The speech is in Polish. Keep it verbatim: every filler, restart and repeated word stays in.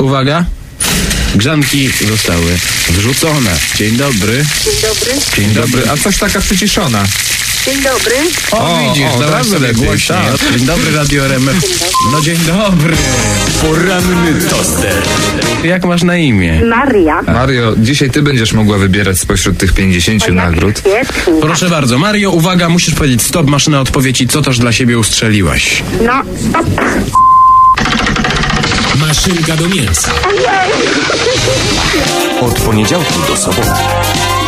Uwaga. Grzanki zostały wrzucone. Dzień dobry. Dzień dobry. Dzień dobry. A coś taka przyciszona. Dzień dobry. O, o widzisz, o, teraz sobie głośniej. Dzień dobry, Radio R M F. No dzień dobry. Poranny toster. Jak masz na imię? Maria. Mario, dzisiaj ty będziesz mogła wybierać spośród tych pięćdziesięciu nagród. Świetnie. Proszę bardzo, Mario, uwaga, musisz powiedzieć stop, maszyna odpowiedzi, co też dla siebie ustrzeliłaś. No, stop. Maszynka do mięsa. Od poniedziałku do soboty.